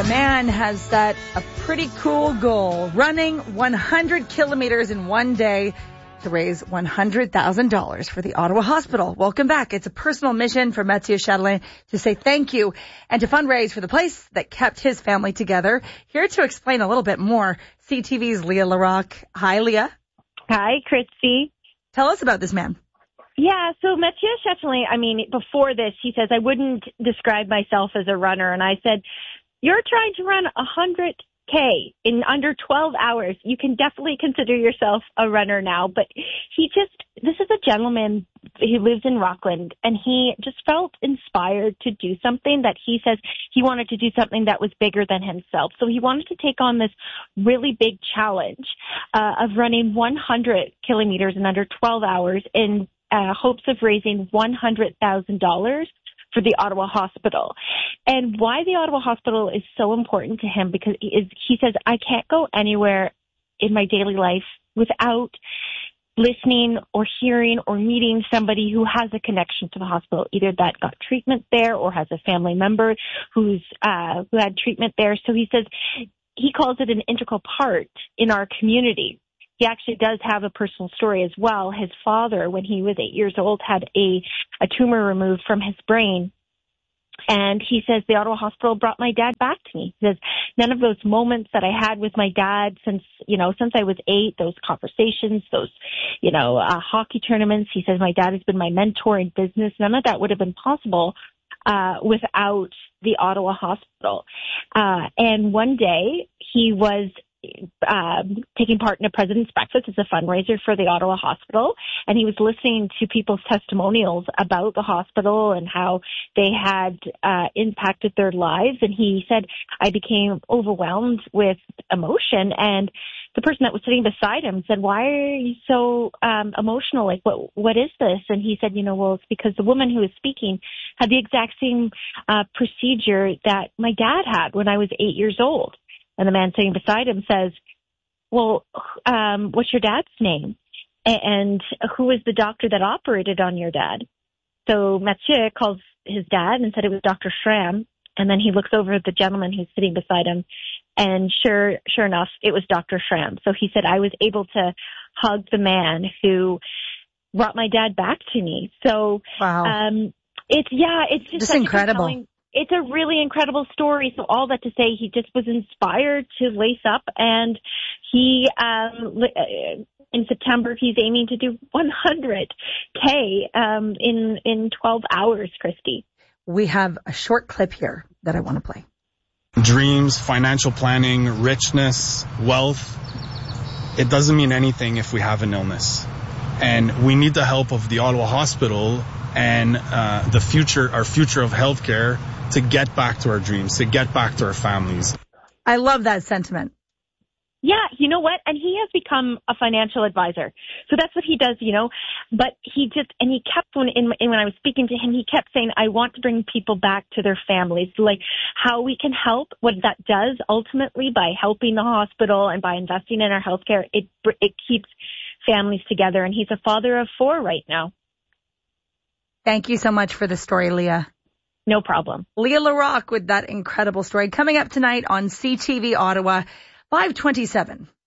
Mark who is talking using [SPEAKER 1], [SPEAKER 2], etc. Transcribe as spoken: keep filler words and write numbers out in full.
[SPEAKER 1] a man has set a pretty cool goal, running one hundred kilometers in one day to raise one hundred thousand dollars for the Ottawa Hospital. Welcome back. It's a personal mission for Mathieu Chatelain to say thank you and to fundraise for the place that kept his family together. Here to explain a little bit more, C T V's Leah Larocque. Hi, Leah.
[SPEAKER 2] Hi, Christy.
[SPEAKER 1] Tell us about this man.
[SPEAKER 2] Yeah, so Mathieu Chatelain, I mean, before this, he says, I wouldn't describe myself as a runner. And I said, you're trying to run one hundred K in under twelve hours. You can definitely consider yourself a runner now. But he just, this is a gentleman who lives in Rockland, and he just felt inspired to do something that he says he wanted to do something that was bigger than himself. So he wanted to take on this really big challenge uh, of running one hundred kilometers in under twelve hours in uh, hopes of raising one hundred thousand dollars for the Ottawa Hospital. And why the Ottawa Hospital is so important to him, because he, is, he says, I can't go anywhere in my daily life without listening or hearing or meeting somebody who has a connection to the hospital, either that got treatment there or has a family member who's uh, who had treatment there. So he says he calls it an integral part in our community. He actually does have a personal story as well. His father, when he was eight years old, had a, a tumor removed from his brain. And he says the Ottawa Hospital brought my dad back to me. He says none of those moments that I had with my dad since, you know, since I was eight, those conversations, those, you know, uh, hockey tournaments. He says my dad has been my mentor in business. None of that would have been possible uh, without the Ottawa Hospital. Uh, and one day he was Um, taking part in a President's Breakfast as a fundraiser for the Ottawa Hospital, and he was listening to people's testimonials about the hospital and how they had uh, impacted their lives. And he said, I became overwhelmed with emotion, and the person that was sitting beside him said, why are you so um, emotional? Like, what what is this? And he said, you know, well, it's because the woman who was speaking had the exact same uh, procedure that my dad had when I was eight years old. And the man sitting beside him says, well, um, what's your dad's name? And who was the doctor that operated on your dad? So Mathieu calls his dad and said it was Doctor Schramm. And then he looks over at the gentleman who's sitting beside him. And sure, sure enough, it was Doctor Schramm. So he said, I was able to hug the man who brought my dad back to me. So,
[SPEAKER 1] wow.
[SPEAKER 2] um, it's, yeah, it's just,
[SPEAKER 1] just incredible.
[SPEAKER 2] Compelling. It's a really incredible story. So all that to say, he just was inspired to lace up, and he, um, in September, he's aiming to do one hundred K, um, in, in twelve hours, Christy.
[SPEAKER 1] We have a short clip here that I want to play.
[SPEAKER 3] Dreams, financial planning, richness, wealth. It doesn't mean anything if we have an illness. And we need the help of the Ottawa Hospital and uh, the future, our future of healthcare, to get back to our dreams, to get back to our families.
[SPEAKER 1] I love that sentiment.
[SPEAKER 2] Yeah, you know what? And he has become a financial advisor. So that's what he does, you know. But he just, and he kept, when, in, in, when I was speaking to him, he kept saying, I want to bring people back to their families. Like how we can help, what that does ultimately by helping the hospital and by investing in our healthcare, it, it keeps families together. And he's a father of four right now.
[SPEAKER 1] Thank you so much for the story, Leah.
[SPEAKER 2] No problem.
[SPEAKER 1] Leah Larocque with that incredible story coming up tonight on C T V Ottawa, five twenty-seven.